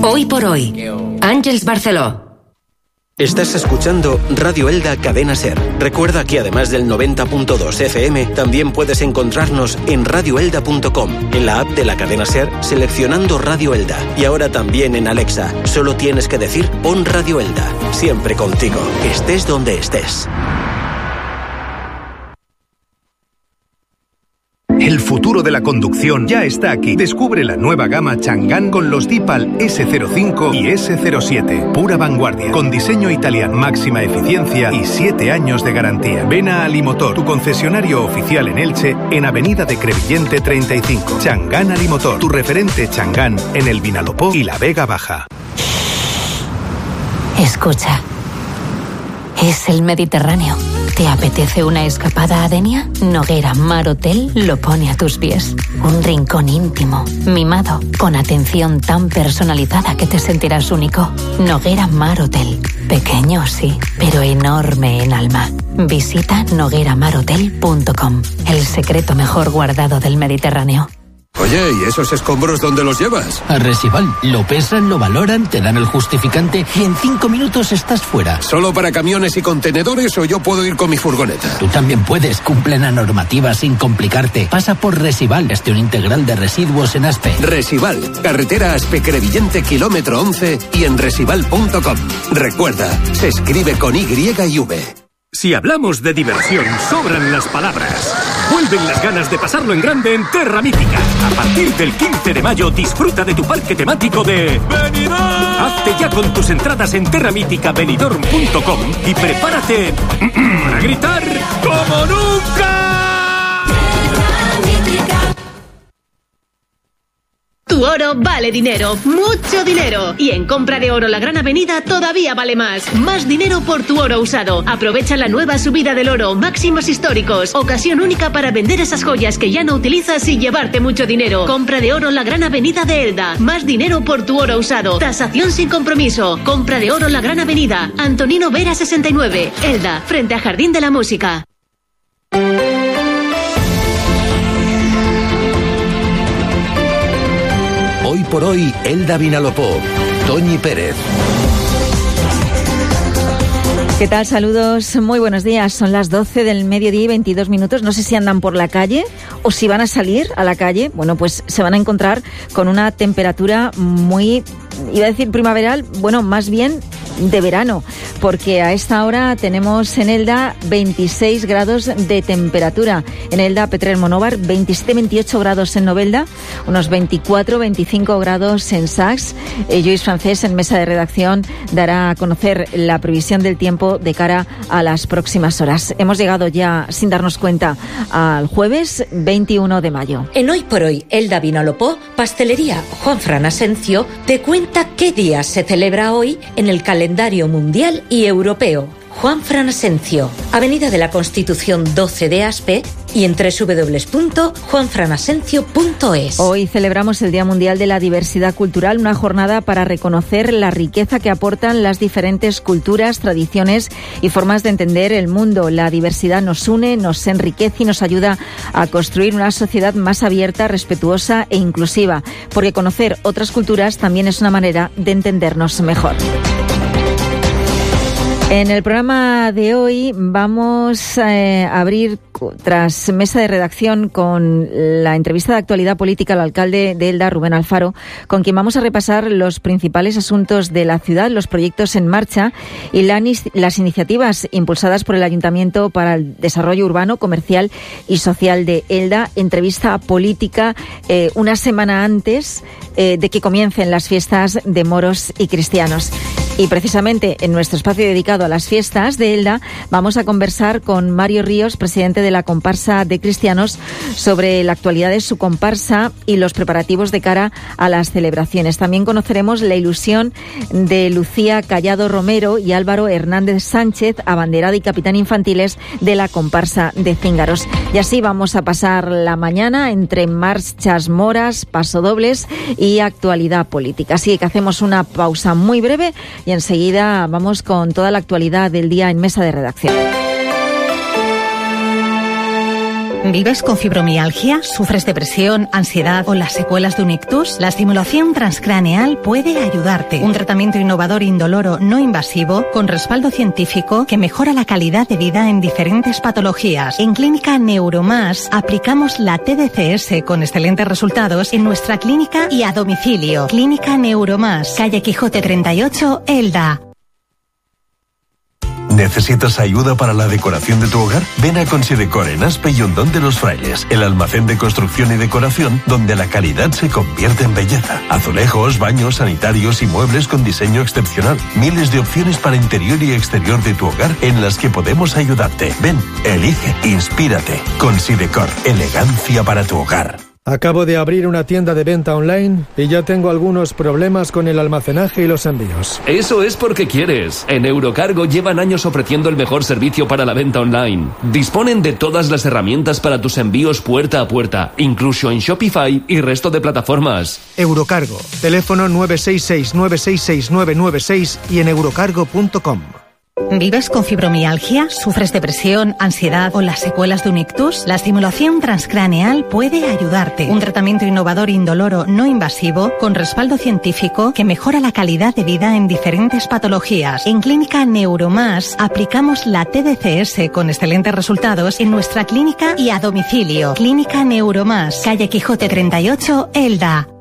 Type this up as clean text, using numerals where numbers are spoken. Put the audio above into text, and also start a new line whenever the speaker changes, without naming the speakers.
Hoy por hoy, Àngels Barceló.
Estás escuchando Radio Elda Cadena Ser. Recuerda que además del 90.2 FM, también puedes encontrarnos en radioelda.com, en la app de la cadena Ser, seleccionando Radio Elda. Y ahora también en Alexa. Solo tienes que decir pon Radio Elda. Siempre contigo, estés donde estés.
El futuro de la conducción ya está aquí. Descubre la nueva gama Chang'an con los Deepal S05 y S07. Pura vanguardia, con diseño italiano, máxima eficiencia y 7 años de garantía. Ven a Alimotor, tu concesionario oficial en Elche, en Avenida de Crevillente 35. Chang'an Alimotor, tu referente Chang'an en el Vinalopó y la Vega Baja.
Escucha. Es el Mediterráneo. ¿Te apetece una escapada a Denia? Noguera Mar Hotel lo pone a tus pies. Un rincón íntimo, mimado, con atención tan personalizada que te sentirás único. Noguera Mar Hotel. Pequeño, sí, pero enorme en alma. Visita nogueramarhotel.com. El secreto mejor guardado del Mediterráneo.
Oye, ¿y esos escombros dónde los llevas?
A Resival. Lo pesan, lo valoran, te dan el justificante y en 5 minutos estás fuera.
¿Solo para camiones y contenedores o yo puedo ir con mi furgoneta?
Tú también puedes. Cumple la normativa sin complicarte. Pasa por Resival, gestión integral de residuos en Aspe.
Resival, carretera Aspe-Crevillente, kilómetro 11 y en resival.com. Recuerda, se escribe con Y y V.
Si hablamos de diversión, sobran las palabras. Vuelven las ganas de pasarlo en grande en Terra Mítica. A partir del 15 de mayo, disfruta de tu parque temático de Benidorm. Hazte ya con tus entradas en terramíticabenidorm.com y prepárate para gritar como nunca.
Tu oro vale dinero, mucho dinero. Y en compra de oro La Gran Avenida todavía vale más. Más dinero por tu oro usado. Aprovecha la nueva subida del oro, máximos históricos. Ocasión única para vender esas joyas que ya no utilizas y llevarte mucho dinero. Compra de oro La Gran Avenida de Elda. Más dinero por tu oro usado. Tasación sin compromiso. Compra de oro La Gran Avenida. Antonino Vera 69. Elda, frente a Jardín de la Música.
Hoy por hoy, Elda Vinalopó. Toñi Pérez.
¿Qué tal? Saludos, muy buenos días. Son las 12 del mediodía y 22 minutos. No sé si andan por la calle o si van a salir a la calle. Bueno, pues se van a encontrar con una temperatura muy, iba a decir primaveral, bueno, más bien de verano, porque a esta hora tenemos en Elda 26 grados de temperatura. En Elda, Petrer Monóvar, 27-28 grados en Novelda, unos 24-25 grados en Sax. Lluís Francés, en mesa de redacción, dará a conocer la previsión del tiempo de cara a las próximas horas. Hemos llegado ya, sin darnos cuenta, al jueves 21 de mayo.
En Hoy por Hoy, Elda Vinalopó, Pastelería Juan Fran Asencio te cuenta qué día se celebra hoy en el calendario mundial y europeo. Juan Fran Asencio, Avenida de la Constitución 12 de Aspe y en www.juanfranasencio.es.
Hoy celebramos el Día Mundial de la Diversidad Cultural, una jornada para reconocer la riqueza que aportan las diferentes culturas, tradiciones y formas de entender el mundo. La diversidad nos une, nos enriquece y nos ayuda a construir una sociedad más abierta, respetuosa e inclusiva, porque conocer otras culturas también es una manera de entendernos mejor. En el programa de hoy vamos a abrir, tras mesa de redacción, con la entrevista de actualidad política al alcalde de Elda, Rubén Alfaro, con quien vamos a repasar los principales asuntos de la ciudad, los proyectos en marcha y las iniciativas impulsadas por el Ayuntamiento para el desarrollo urbano, comercial y social de Elda. Entrevista política una semana antes de que comiencen las fiestas de moros y cristianos. Y precisamente en nuestro espacio dedicado a las fiestas de Elda vamos a conversar con Mario Ríos, presidente de la comparsa de cristianos, sobre la actualidad de su comparsa y los preparativos de cara a las celebraciones. También conoceremos la ilusión de Lucía Callado Romero y Álvaro Hernández Sánchez, abanderada y capitán infantiles de la comparsa de Cíngaros. Y así vamos a pasar la mañana entre marchas moras, pasodobles y actualidad política. Así que hacemos una pausa muy breve y enseguida vamos con toda la actualidad del día en mesa de redacción.
¿Vives con fibromialgia? ¿Sufres depresión, ansiedad o las secuelas de un ictus? La estimulación transcraneal puede ayudarte. Un tratamiento innovador indoloro no invasivo con respaldo científico que mejora la calidad de vida en diferentes patologías. En Clínica Neuromás aplicamos la TDCS con excelentes resultados en nuestra clínica y a domicilio. Clínica Neuromás, calle Quijote 38, Elda.
¿Necesitas ayuda para la decoración de tu hogar? Ven a Considecor en Aspe y Hondón de los Frailes, el almacén de construcción y decoración donde la calidad se convierte en belleza. Azulejos, baños, sanitarios y muebles con diseño excepcional. Miles de opciones para interior y exterior de tu hogar en las que podemos ayudarte. Ven, elige, inspírate. Considecor, elegancia para tu hogar.
Acabo de abrir una tienda de venta online y ya tengo algunos problemas con el almacenaje y los envíos.
Eso es porque quieres. En Eurocargo llevan años ofreciendo el mejor servicio para la venta online. Disponen de todas las herramientas para tus envíos puerta a puerta, incluso en Shopify y resto de plataformas.
Eurocargo, teléfono 966-966-996 y en eurocargo.com.
¿Vives con fibromialgia? ¿Sufres depresión, ansiedad o las secuelas de un ictus? La estimulación transcraneal puede ayudarte. Un tratamiento innovador indoloro no invasivo con respaldo científico que mejora la calidad de vida en diferentes patologías. En Clínica Neuromás aplicamos la TDCS con excelentes resultados en nuestra clínica y a domicilio. Clínica Neuromás, calle Quijote 38, Elda.